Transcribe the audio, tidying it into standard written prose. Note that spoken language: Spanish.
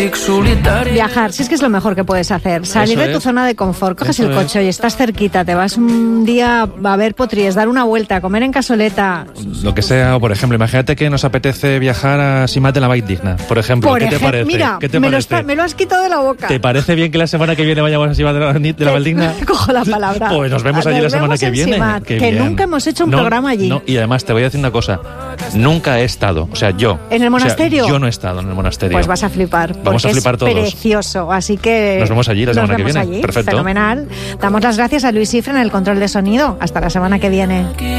Viajar, si es que es lo mejor que puedes hacer. Salir de tu zona de confort, coges el coche y estás cerquita, te vas un día a ver potries, dar una vuelta, comer en Casoleta. Lo que sea, o por ejemplo, imagínate que nos apetece viajar a Simat de la Valldigna, por ejemplo. ¿Qué te parece? Mira, ¿Qué te parece? Me lo has quitado de la boca. ¿Te parece bien que la semana que viene vayamos a Simat de la Valldigna? Cojo la palabra. Pues nos vemos allí la semana que viene. Simat, que nunca hemos hecho un programa allí. No, y además te voy a decir una cosa, nunca he estado, o sea, yo. ¿En el monasterio? Yo no he estado en el monasterio. Pues vas a flipar. Vamos a flipar todos. Es precioso, así que... Nos vemos allí la semana que viene. Allí. Perfecto. Fenomenal. Damos las gracias a Luis Cifre en el control de sonido. Hasta la semana que viene.